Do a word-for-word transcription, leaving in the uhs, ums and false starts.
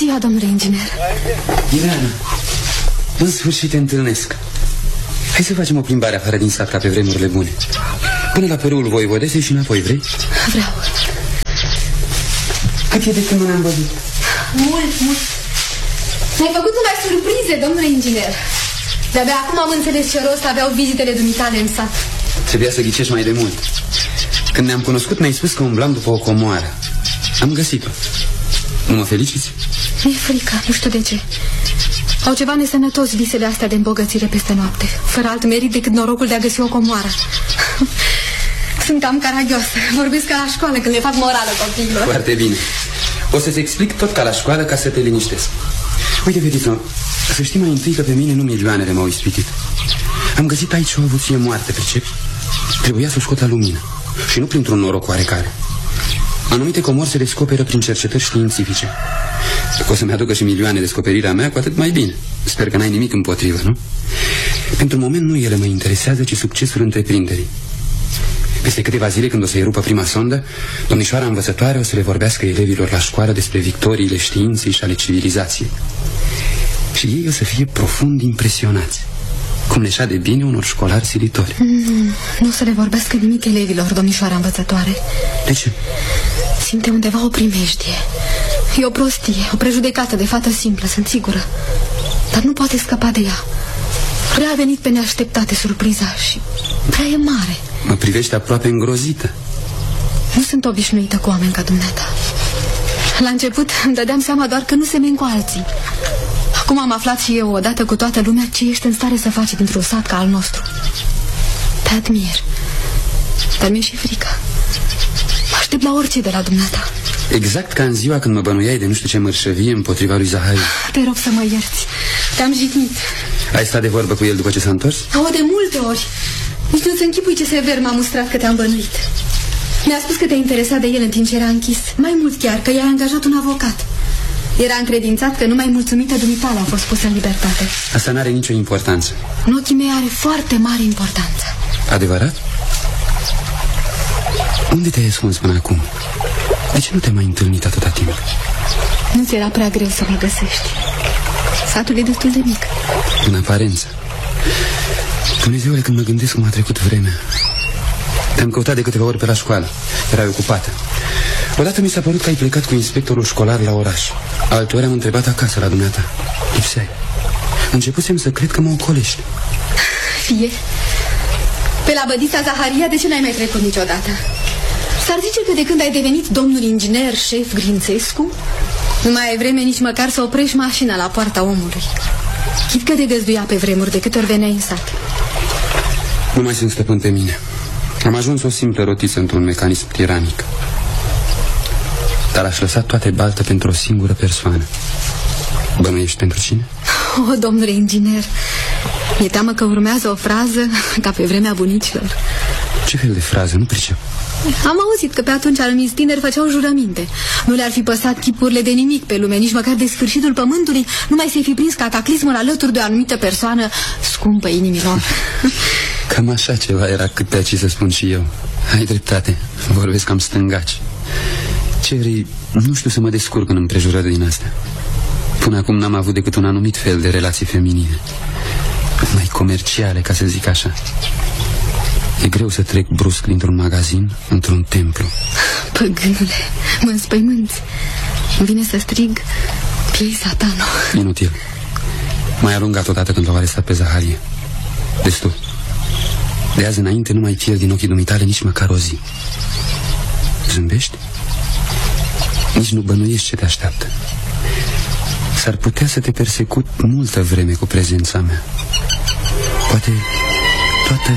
ziua, domnule inginer. Ileana, în sfârșit te întâlnesc. Hai să facem o plimbare afară din sat ca pe vremurile bune. Până la Părâul Voivodesei și înapoi, vrei? Vreau. Cât e de când nu ne-am văzut? Mult, mult. Mi-ai făcut numai surprize, domnule inginer. De-abia acum am înțeles ce rost aveau vizitele dumitale în sat. Trebuia să ghicești mai de mult. Când ne-am cunoscut, mi-ai spus că umblam după o comoară. Am găsit-o. Nu mă feliciți? Mi-e frică, nu știu de ce. Au ceva nesănătos visele astea de îmbogățire peste noapte, fără alt merit decât norocul de a găsi o comoară. Sunt cam caragioasă. Vorbesc ca la școală când le fac morală copiilor. Foarte bine. O să-ți explic tot ca la școală ca să te liniștesc. Uite, fetiță, să știi mai întâi că pe mine nu milioanele m-au ispitit. Am găsit aici o avuție moarte, percepi? Trebuia să o scot la lumină. Și nu printr-un noroc oarecare. Anumite comori se descoperă prin cercetări științifice. Dacă o să-mi aducă și milioane descoperirea mea, cu atât mai bine. Sper că n-ai nimic împotrivă, nu? Pentru moment nu ele mă interesează, ci succesul întreprinderii. Peste câteva zile, când o să-i rupă prima sondă, domnișoara învățătoare o să le vorbească elevilor la școală despre victoriile științei și ale civilizației. Și ei o să fie profund impresionați, cum le șade bine unor școlari silitori. Nu, nu o să le vorbească nimic elevilor, domnișoara învățătoare. De ce? Simte undeva o primejdie. E o prostie, o prejudecată de fată simplă, sunt sigură. Dar nu poate scăpa de ea. Prea a venit pe neașteptate surpriza și prea e mare. Mă privește aproape îngrozită. Nu sunt obișnuită cu oameni ca dumneata. La început îmi dădeam seama doar că nu semeni cu alții. Acum am aflat și eu, odată cu toată lumea, ce ești în stare să faci dintr-un sat ca al nostru. Te admir. Dar mi-e și frică. Mă aștept la orice de la dumneata. Exact ca în ziua când mă bănuiai de nu știu ce mărșăvie împotriva lui Zahariu. Te rog să mă ierți. Te-am jignit. Ai stat de vorbă cu el după ce s-a întors? O, de multe ori. Nici nu-ți închipui ce sever m-a mustrat că te-am bănuit. Mi-a spus că te-ai interesat de el în timp ce era închis. Mai mult chiar, că i-a angajat un avocat. Era încredințat că numai mulțumită dumitale a fost pusă în libertate. Asta n-are nicio importanță. În ochii mei are foarte mare importanță. Adevărat? Unde te-ai ascuns până acum? De ce nu te-ai mai întâlnit atâta timp? Nu ți era prea greu să mă găsești. Satul e destul de mic. În aparență. Dumnezeule, când mă gândesc cum a trecut vremea. Te-am căutat de câteva ori pe la școală. Erai ocupată. Odată mi s-a părut că ai plecat cu inspectorul școlar la oraș. Alteori am întrebat acasă la dumneata. Lipseai. Începusem să cred că mă ocolești. Fie. Pe la bădița Zaharia de ce n-ai mai trecut niciodată? S-ar zice că de când ai devenit domnul inginer șef Grințescu, nu mai ai vreme nici măcar să oprești mașina la poarta omului. Chit că te găzduia pe vremuri de câte ori veneai în sat. Nu mai sunt stăpân pe mine. Am ajuns o simplă rotiță într-un mecanism tiranic. Dar aș lăsa toate baltă pentru o singură persoană. Bănuiești pentru cine? O, domnule inginer, mi-e teamă că urmează o frază ca pe vremea bunicilor. Ce fel de frază? Nu pricep. Am auzit că pe atunci anumiți tineri făceau jurăminte. Nu le-ar fi păsat chipurile de nimic pe lume, nici măcar de sfârșitul pământului, numai să-i fi prins cataclismul alături de o anumită persoană scumpă inimilor. Cam așa ceva era cât pe aici să spun și eu. Ai dreptate, vorbesc cam stângaci. Ce vrei, nu știu să mă descurc în împrejurări din astea. Până acum n-am avut decât un anumit fel de relații feminine, mai comerciale, ca să zic așa. E greu să trec brusc dintr-un magazin într-un templu. Păgânule, mă înspăimânți. Îmi vine să strig piei satano. Inutil. M-ai alungat odată când l-au arestat pe Zaharie. Destul. De azi înainte nu mai pierd din ochii dumitale nici măcar o zi. Zâmbești? Nici nu bănuiești ce te așteaptă. S-ar putea să te persecut multă vreme cu prezența mea. Poate toată